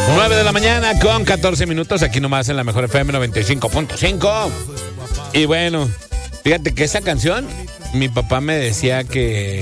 9 de la mañana con 14 minutos, aquí nomás en la Mejor FM 95.5. Y bueno, fíjate que esa canción, mi papá me decía que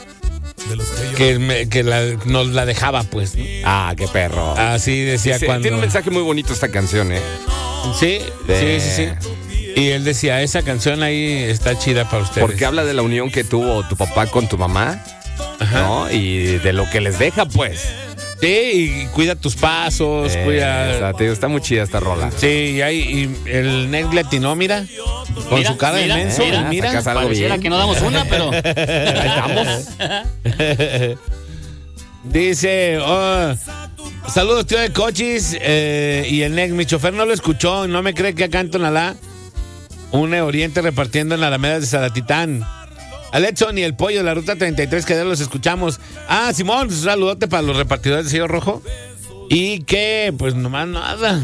nos la dejaba, pues, ¿no? Ah, qué perro. Así decía Sí, cuando... Tiene un mensaje muy bonito esta canción, ¿eh? Sí. Y él decía, esa canción ahí está chida para ustedes. Porque habla de la unión que tuvo tu papá con tu mamá, Ajá. ¿no? Y de lo que les deja, pues. Sí, y cuida tus pasos, cuida... Está muy chida esta rola. Sí, y el Ned Latino, mira, con su cara de menso, mira. Sacas algo Pareciera bien. que no damos una, pero... Ahí estamos. Dice, saludos tío de Cochis, y el Ned, mi chofer no lo escuchó, no me cree que acá en Tonalá, un Oriente repartiendo en la Alameda de Zaratitán. Al Edson y el Pollo de la Ruta 33, que ya los escuchamos. Ah, Simón, un saludote para los repartidores de sello rojo. Y que, pues nomás nada,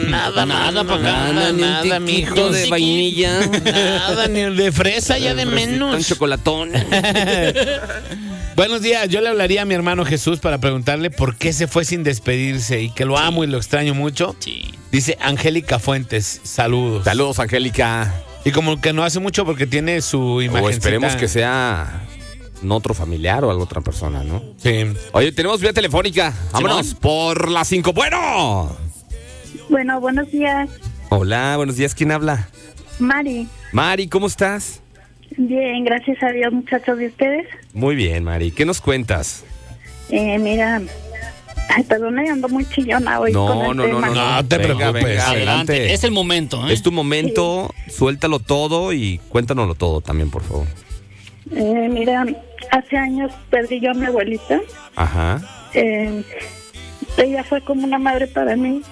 mijo. De vainilla. Nada, ni el de fresa, ya de Un menos. chocolatón. Buenos días, yo le hablaría a mi hermano Jesús para preguntarle por qué se fue sin despedirse y que lo amo y lo extraño mucho. Sí. Dice Angélica Fuentes, saludos. Saludos, Angélica. Y como que no hace mucho porque tiene su imagen. O esperemos que sea no otro familiar o alguna otra persona, ¿no? Sí. Oye, tenemos vía telefónica. Vámonos por las 5. Bueno. Bueno, buenos días, Hola, buenos días. ¿Quién habla? Mari. Mari, ¿cómo estás? Bien, gracias a Dios, muchachos, de ustedes. Muy bien, Mari. ¿Qué nos cuentas? Mira, ay, perdón, ando muy chillona hoy con el tema. No te preocupes. Venga, Adelante. Es el momento, ¿eh? Es tu momento. Suéltalo todo y cuéntanoslo todo también, por favor. Mira, hace años perdí yo a mi abuelita. Ajá. Ella fue como una madre para mí.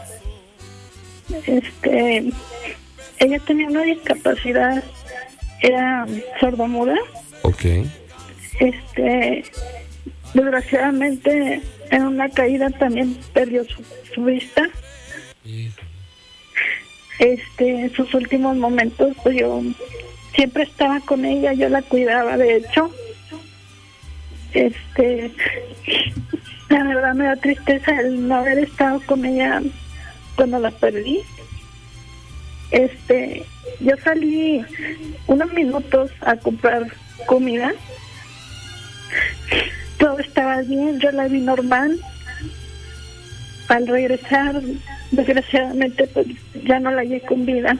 Ella tenía una discapacidad, era sordomuda. Ok. Desgraciadamente en una caída también perdió su vista. En sus últimos momentos, pues yo siempre estaba con ella, yo la cuidaba, de hecho. La verdad me da tristeza el no haber estado con ella cuando la perdí. Yo salí unos minutos a comprar comida. Todo estaba bien, yo la vi normal. Al regresar, desgraciadamente, pues ya no la hallé con vida.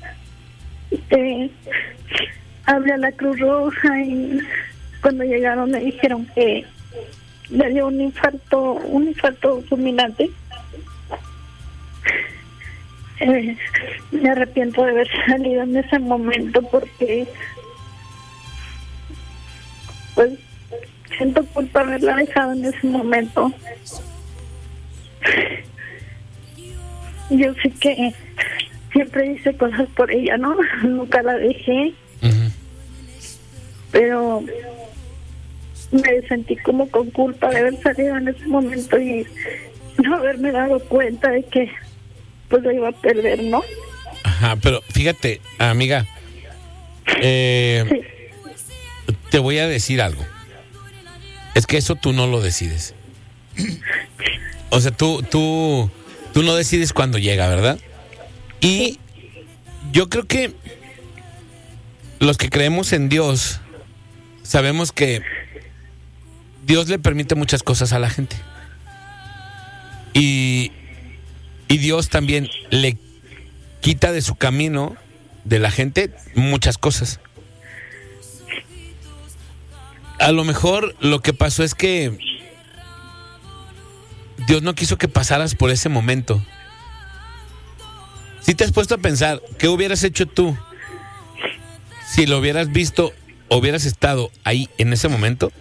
Hablé a la Cruz Roja y cuando llegaron me dijeron que le dio un infarto fulminante. Me arrepiento de haber salido en ese momento porque pues siento culpa haberla dejado en ese momento. Yo sé que siempre hice cosas por ella, ¿no? Nunca la dejé. Uh-huh. Pero me sentí como con culpa de haber salido en ese momento y no haberme dado cuenta de que pues la iba a perder, ¿no? Ajá, pero fíjate, amiga, Sí. te voy a decir algo. Es que eso tú no lo decides. O sea, tú no decides cuándo llega, ¿verdad? Y yo creo que los que creemos en Dios sabemos que Dios le permite muchas cosas a la gente. Y Dios también le quita de su camino, de la gente, muchas cosas. A lo mejor lo que pasó es que Dios no quiso que pasaras por ese momento. Si te has puesto a pensar, ¿qué hubieras hecho tú si lo hubieras visto o hubieras estado ahí en ese momento?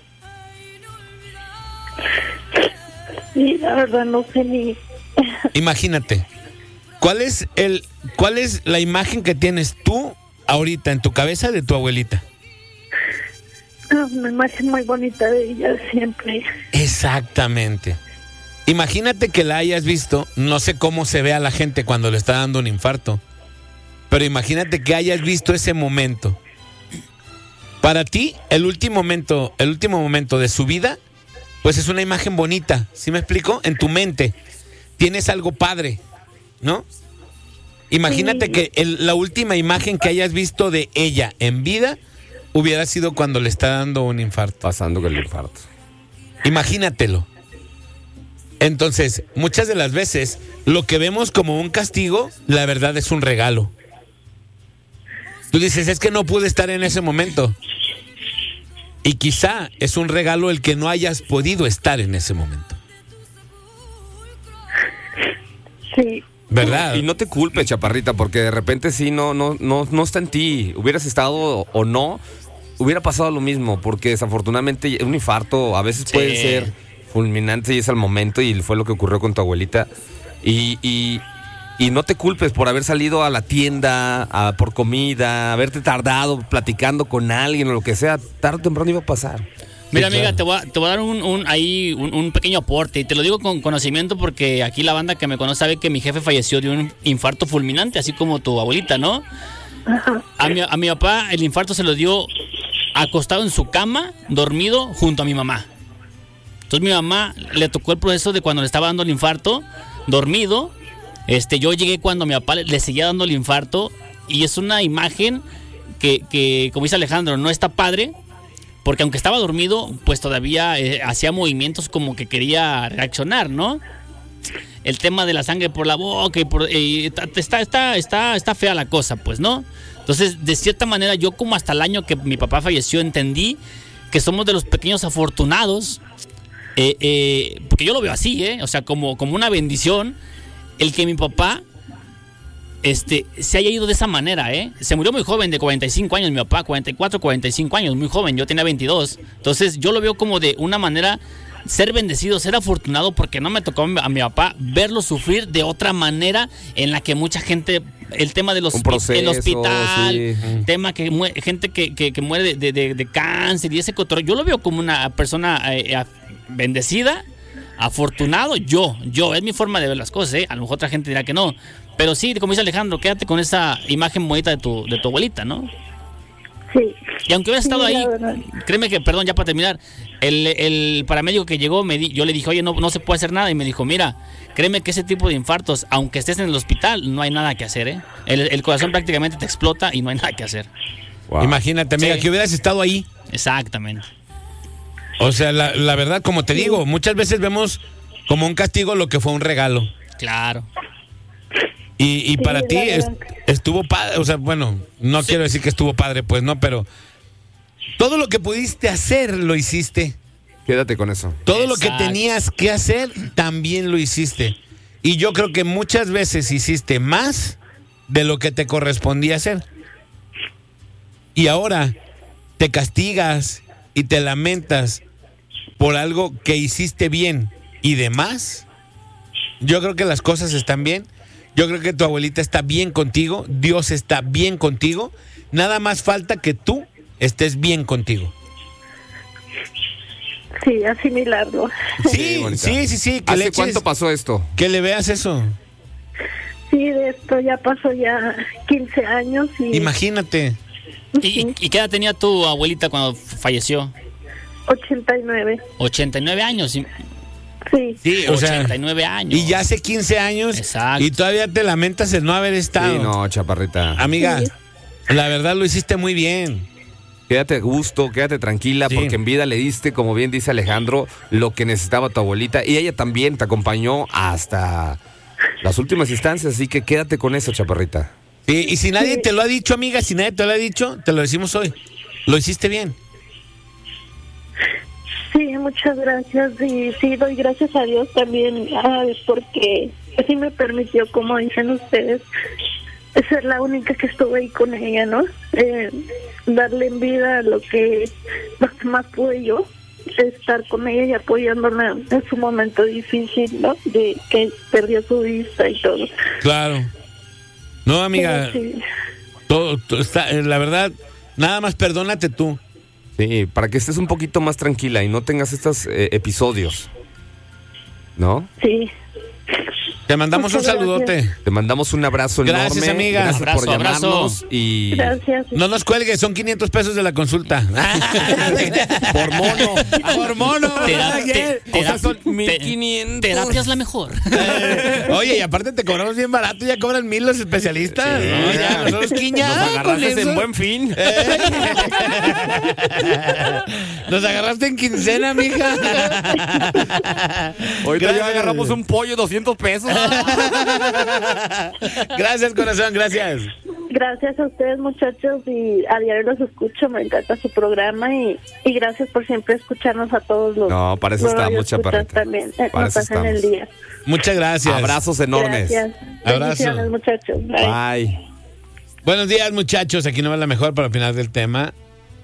Y la verdad no sé ni... Imagínate, ¿cuál es la imagen que tienes tú ahorita en tu cabeza de tu abuelita? Una imagen muy bonita de ella siempre. Exactamente. Imagínate que la hayas visto, no sé cómo se ve a la gente cuando le está dando un infarto, pero imagínate que hayas visto ese momento. Para ti, el último momento de su vida, pues es una imagen bonita, ¿sí me explico? En tu mente. tienes algo padre, ¿no? Imagínate Sí. que la última imagen que hayas visto de ella en vida hubiera sido cuando le está dando un infarto. Pasando con el infarto. Imagínatelo. Entonces, muchas de las veces, lo que vemos como un castigo, la verdad es un regalo. Tú dices, es que no pude estar en ese momento. Y quizá es un regalo el que no hayas podido estar en ese momento. Sí. ¿Verdad? Y no te culpes, chaparrita, porque de repente sí no está en ti. Hubieras estado o no, hubiera pasado lo mismo, porque desafortunadamente un infarto a veces puede ser fulminante y es al momento, y fue lo que ocurrió con tu abuelita. Y no te culpes por haber salido a la tienda por comida, haberte tardado platicando con alguien o lo que sea. Tarde o temprano iba a pasar. Mira, Sí, amiga, claro. te voy a dar un pequeño aporte, y te lo digo con conocimiento porque aquí la banda que me conoce sabe que mi jefe falleció de un infarto fulminante, así como tu abuelita, ¿no? A mi papá el infarto se lo dio acostado en su cama, dormido, junto a mi mamá. Entonces mi mamá le tocó el proceso de cuando le estaba dando el infarto, dormido. Yo llegué cuando mi papá le seguía dando el infarto, y es una imagen que como dice Alejandro, no está padre. Porque aunque estaba dormido, pues todavía hacía movimientos como que quería reaccionar, ¿no? El tema de la sangre por la boca está fea la cosa, pues, ¿no? Entonces, de cierta manera, yo como hasta el año que mi papá falleció entendí que somos de los pequeños afortunados, porque yo lo veo así, o sea, como una bendición el que mi papá se haya ido de esa manera, Se murió muy joven, de 45 años, mi papá, 44, 45 años, muy joven, yo tenía 22. Entonces, yo lo veo como de una manera, ser bendecido, ser afortunado, porque no me tocó a mi papá verlo sufrir de otra manera en la que mucha gente, el tema de el hospital, sí. tema que gente que muere de cáncer y ese cotorreo, yo lo veo como una persona bendecida, afortunado, yo, es mi forma de ver las cosas, A lo mejor otra gente dirá que no. Pero sí, como dice Alejandro, quédate con esa imagen bonita de tu abuelita, ¿no? Sí. Y aunque hubiera estado Sí, ahí, la verdad. créeme que, perdón, ya para terminar, el paramédico que llegó, yo le dije, oye, no se puede hacer nada, y me dijo, mira, créeme que ese tipo de infartos, aunque estés en el hospital, no hay nada que hacer, El corazón prácticamente te explota y no hay nada que hacer. Wow. Imagínate, amiga, Sí. que hubieras estado ahí. Exactamente. O sea, la verdad, como te digo, muchas veces vemos como un castigo lo que fue un regalo. Claro. Y Sí, para ti la verdad. estuvo padre, o sea, bueno, no quiero decir que estuvo padre, pues no, pero todo lo que pudiste hacer lo hiciste. Quédate con eso. Todo lo que Exacto. tenías que hacer también lo hiciste. Y yo creo que muchas veces hiciste más de lo que te correspondía hacer. Y ahora te castigas y te lamentas por algo que hiciste bien y demás. Yo creo que las cosas están bien. Yo creo que tu abuelita está bien contigo. Dios está bien contigo. Nada más falta que tú estés bien contigo. Sí, asimilarlo. Sí, bonita. sí. Que le ¿Hace cuánto eches- pasó esto? que le veas eso. Sí, de esto ya pasó ya 15 años y Imagínate. ¿Y qué edad tenía tu abuelita cuando falleció? 89. 89 años. Sí. Sí, o sea, 89 años. y ya hace 15 años. Exacto. Y todavía te lamentas el no haber estado. Sí, no, chaparrita. Amiga, Sí. la verdad lo hiciste muy bien. Quédate a gusto, quédate tranquila, Sí. porque en vida le diste, como bien dice Alejandro, lo que necesitaba tu abuelita. Y ella también te acompañó hasta las últimas instancias, así que quédate con eso, chaparrita. Sí, y si nadie te lo ha dicho, amiga, si nadie te lo ha dicho, te lo decimos hoy. Lo hiciste bien. Sí, muchas gracias. Y sí, doy gracias a Dios también, porque así me permitió, como dicen ustedes, ser la única que estuve ahí con ella, ¿no? Darle en vida lo que más pude yo, estar con ella y apoyándola en su momento difícil, ¿no? De que perdió su vista y todo. Claro. No, amiga, Pero sí. todo está, la verdad, nada más perdónate tú. Sí, para que estés un poquito más tranquila y no tengas estos episodios, ¿no? Sí. Te mandamos un Muchas saludote. gracias. Te mandamos un abrazo Gracias, enorme. amiga. Gracias por Abrazo, llamarnos. abrazo. Y Gracias. No nos cuelgues, son 500 pesos de la consulta. por mono. Por mono. O sea, son 1500. Terapia es la mejor. Oye, y aparte te cobramos bien barato, ya cobran 1,000 los especialistas. Sí, ¿no? ya. Ya, nosotros quiñá. Nos con agarraste eso. en Buen Fin. Nos agarraste en quincena, mija. Ahorita ya Gracias. agarramos un pollo, 200 pesos. Gracias, corazón, gracias. Gracias a ustedes, muchachos, y a diario los escucho, me encanta su programa y gracias por siempre escucharnos a todos los. No, para eso los estamos, radioescuchas chaparrita. también. Para Nos eso hacen el estamos. día. Muchas gracias. Abrazos enormes. Gracias. Abrazo. Bendiciones, muchachos. Bye. Bye. Buenos días, muchachos. Aquí no va la mejor para opinar del tema.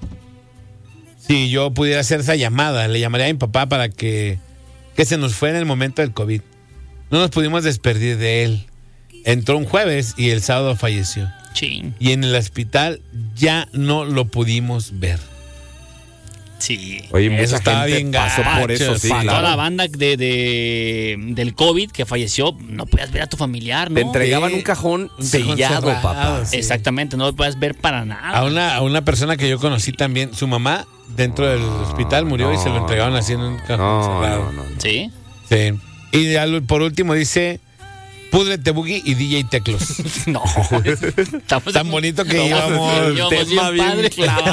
Si yo pudiera hacer esa llamada, le llamaría a mi papá para que se nos fue en el momento del COVID. No nos pudimos despedir de él. Entró un jueves y el sábado falleció. Chin. Y en el hospital ya no lo pudimos ver. Sí. Oye, mucha Eso estaba gente bien pasó por gacho, eso, sí, sí. Para toda la claro. banda del COVID que falleció, no podías ver a tu familiar, ¿no? Te entregaban Sí. un cajón Un cajón sellado, cerrado, papá. sí. Exactamente, no lo puedes ver para nada. A una persona que yo conocí también, su mamá dentro del hospital murió y se lo entregaron así en un cajón No, cerrado. no. ¿Sí? Sí. Y por último dice Púdrete Boogie y DJ Teclos. No. Estamos Tan bonito que íbamos. Tema bien padre.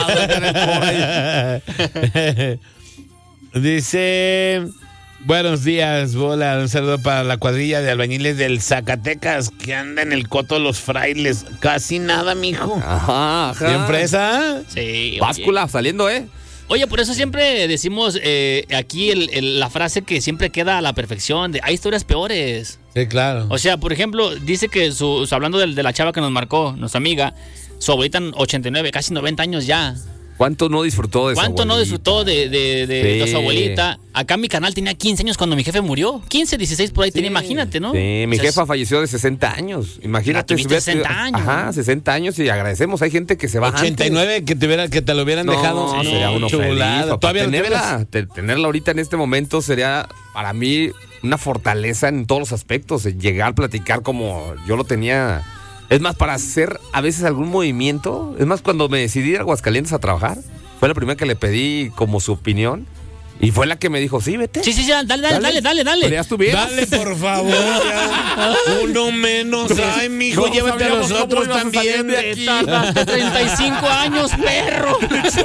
Dice, buenos días, bola, un saludo para la cuadrilla de albañiles del Zacatecas que anda en el coto los frailes. Casi nada, mijo. Ajá, ajá. Bien fresa. Sí. oye. Báscula saliendo, ¿eh? Oye, por eso siempre decimos aquí la frase que siempre queda a la perfección, de hay historias peores. Sí, claro. O sea, por ejemplo, dice que hablando de la chava que nos marcó, nuestra amiga, su abuelita 89, casi 90 años ya. ¿Cuánto no disfrutó de su ¿Cuánto no abuelita? disfrutó de Sí. su abuelita? Acá mi canal tenía 15 años cuando mi jefe murió. 15, 16 por ahí tenía, imagínate, ¿no? Sí, mi O sea, jefa falleció de 60 años. Imagínate. La tuviste si hubiera- 60 años. Ajá, 60 años y agradecemos. Hay gente que se va 89 que te lo hubieran antes. dejado. No, sería uno feliz, chulada. papá. Todavía lo tienes. Tenerla ahorita en este momento sería para mí una fortaleza en todos los aspectos. Llegar a platicar como yo lo tenía. Es más, para hacer a veces algún movimiento. Es más, cuando me decidí ir a Aguascalientes a trabajar, fue la primera que le pedí como su opinión. Y fue la que me dijo, sí, vete. Sí, dale. Pero ya estuvieras. Dale, por favor. ya. Uno menos. Ay, mijo, No llévate a sabíamos los cómo otros ibas a salir también. de aquí. Tardaste 35 años, perro.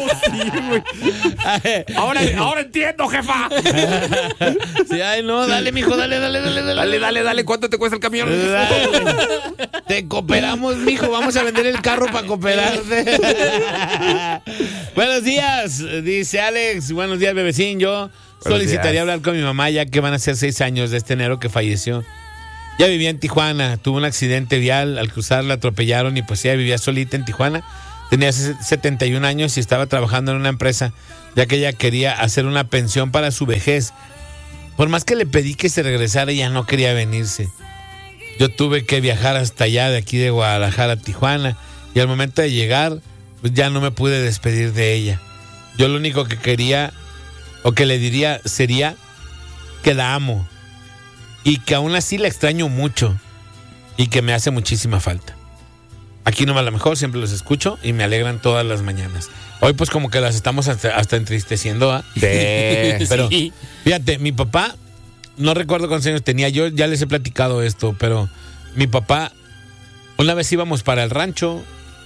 Ahora entiendo, jefa. Sí, ay, no, dale, mijo, dale. Dale, ¿cuánto te cuesta el camión? Dale. Te cooperamos, mijo. Vamos a vender el carro para cooperarte. Buenos días, dice Alex. Buenos días, bebecín. Yo solicitaría días. hablar con mi mamá ya que van a ser 6 años de este enero que falleció. Ya vivía en Tijuana. Tuvo un accidente vial. Al cruzar la atropellaron y pues ella vivía solita en Tijuana. Tenía 71 años y estaba trabajando en una empresa ya que ella quería hacer una pensión para su vejez. Por más que le pedí que se regresara, ella no quería venirse. Yo tuve que viajar hasta allá, de aquí de Guadalajara a Tijuana, y al momento de llegar, pues ya no me pude despedir de ella. Yo lo único que quería, o que le diría, sería que la amo, y que aún así la extraño mucho, y que me hace muchísima falta. Aquí no va la mejor, siempre los escucho, y me alegran todas las mañanas. Hoy pues como que las estamos hasta entristeciendo, ¿ah? Pero Sí. fíjate, mi papá, no recuerdo cuántos años tenía, yo ya les he platicado esto, pero mi papá, una vez íbamos para el rancho,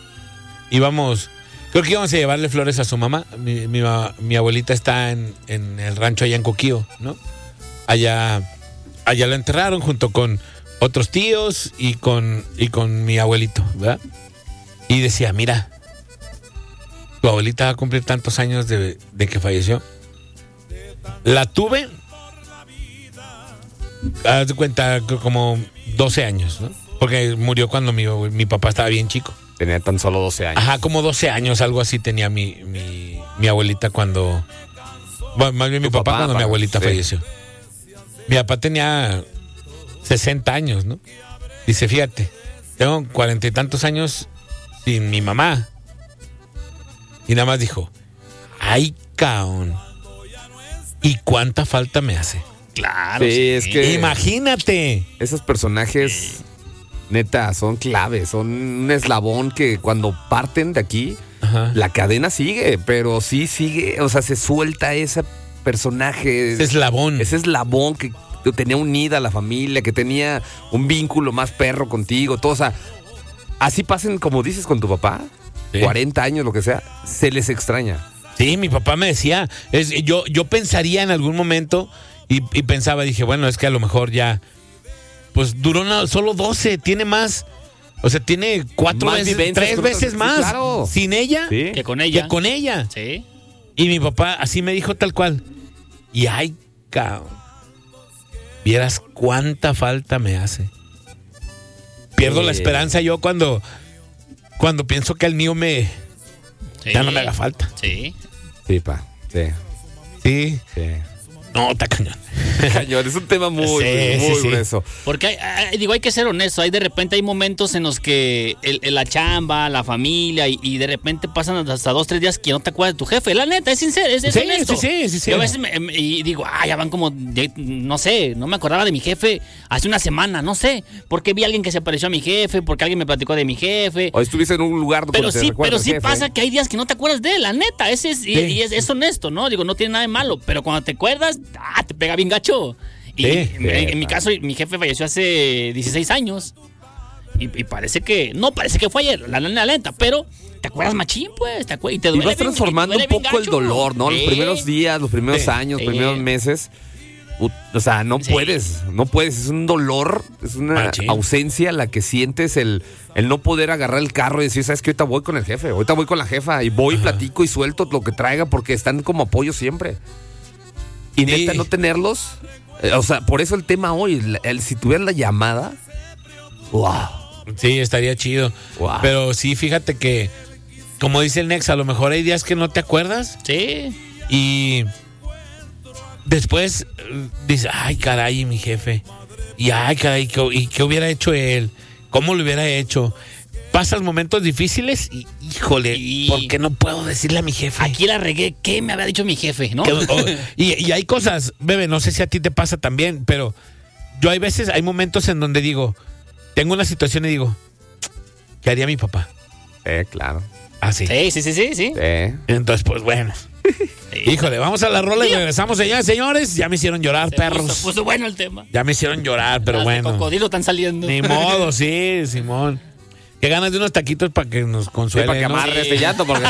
creo que íbamos a llevarle flores a su mamá. Mi abuelita está en el rancho allá en Coquío, ¿no? Allá lo enterraron junto con otros tíos y con mi abuelito, ¿verdad? Y decía, mira, tu abuelita va a cumplir tantos años de que falleció. La tuve, haz de cuenta, como 12 años, ¿no? Porque murió cuando mi papá estaba bien chico. Tenía tan solo 12 años. Ajá, como 12 años, algo así tenía mi abuelita cuando... Bueno, más bien mi Tu papá papá, cuando mi abuelita sí. falleció. Mi papá tenía 60 años, ¿no? Dice, fíjate, tengo 40 y tantos años sin mi mamá. Y nada más dijo, ay, caón, ¿y cuánta falta me hace? Claro. Sí, es que Imagínate. esos personajes, neta, son claves, son un eslabón que cuando parten de aquí, Ajá. la cadena sigue, pero sí sigue, o sea, se suelta ese personaje. Ese eslabón. Ese eslabón que tenía unida a la familia, que tenía un vínculo más perro contigo, todo, o sea, así pasen, como dices, con tu papá, Sí. 40 años, lo que sea, se les extraña. Sí, mi papá me decía, yo pensaría en algún momento y pensaba, dije, bueno, es que a lo mejor ya, pues duró solo 12, tiene más, o sea, tiene 4 Más veces, vivencias 3 con veces otras- más sí, claro. sin ella Sí. Que con ella. que con ella. Sí. Y mi papá así me dijo tal cual. Y ay, cabrón, vieras cuánta falta me hace. Pierdo la esperanza yo cuando pienso que el mío Sí. ya no me haga falta. Sí. Sí, pa, sí, Sí. sí. No, está cañón. Cañón, es un tema muy, Sí, muy sí. grueso. Porque hay que ser honesto, hay de repente hay momentos en los que la chamba, la familia y de repente pasan hasta 2, 3 días que no te acuerdas de tu jefe. La neta, es sincero, es Sí, honesto. sí. Yo a veces y digo, ya van como, no sé, no me acordaba de mi jefe hace una semana, no sé, porque vi a alguien que se pareció a mi jefe, porque alguien me platicó de mi jefe. O estuviste en un lugar donde Pero te sí, recuerda el jefe. pasa que hay días que no te acuerdas de él, la neta, ese es, y es honesto, ¿no? Digo, no tiene nada de malo, pero cuando te acuerdas, te pega bien gacho. Y Sí, en mi caso, mi jefe falleció hace 16 años. Y parece que, no parece que fue ayer, la neta, pero te acuerdas machín, pues, y te Y duele vas bien- transformando y te un duele bien poco el gacho. dolor, ¿no? Los Sí. primeros días, los primeros Sí. años, Sí. primeros meses. O sea, no Sí. puedes. Es un dolor, es una Machín. ausencia la que sientes el no poder agarrar el carro y decir, ¿sabes qué? Ahorita voy con el jefe, ahorita voy con la jefa y voy y platico y suelto lo que traiga porque están como apoyo siempre. Y neta, Sí. no tenerlos. O sea, por eso el tema hoy, si tuvieran la llamada, wow. Sí, estaría chido. Wow. Pero sí, fíjate que, como dice el Nex, a lo mejor hay días que no te acuerdas Sí. y después dices, ay, caray, mi jefe. Y ay, caray, ¿qué hubiera hecho él? ¿Cómo lo hubiera hecho? Pasas momentos difíciles y, híjole, Y- ¿por qué no puedo decirle a mi jefe? Aquí la regué, ¿qué me había dicho mi jefe, no? Y hay cosas, bebé, no sé si a ti te pasa también, pero yo hay momentos en donde digo, tengo una situación y digo, ¿qué haría mi papá? Claro. Así. Sí. Entonces, pues bueno. Híjole, vamos a la rola y regresamos, señores, señores. Ya me hicieron llorar, perros. Se puso bueno el tema. Ya me hicieron llorar, pero Las de bueno. cocodrilo están saliendo. Ni modo, sí, Simón. Qué ganas de unos taquitos para que nos Sí, consuelen. para que ¿no? amarre este llanto, porque.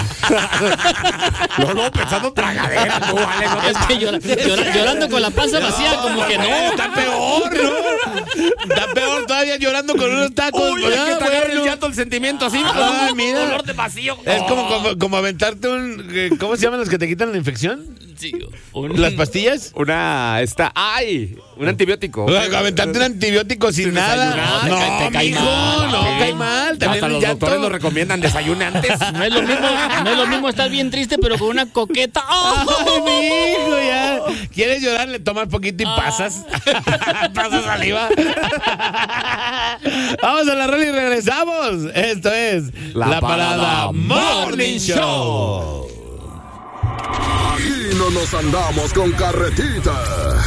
Luego pensando tragadera, tú, Alex, no te Es que llorando con la panza vacía, como que no. Está peor, ¿no? Está peor todavía llorando con unos tacos. Uy, Ah, que te agarra el bueno. llanto, el sentimiento así. Ah, mira. Dolor de vacío. Es como aventarte ¿cómo se llaman los que te quitan la infección? Sí, ¿Las pastillas? Un antibiótico. Aventarte un antibiótico sin nada. desayunar. No, Te cae mijo, mal, no, sí. cae mal. También Hasta el los llanto. doctores lo recomiendan desayune antes. No es lo mismo estar bien triste, pero con una coqueta. ¡Oh! Ay, mijo, ya. ¿Quieres llorar? Le tomas poquito y pasas. Pasas saliva. Vamos a la rola y regresamos. Esto es La Parada Parada Morning Show. Aquí no nos andamos con carretita.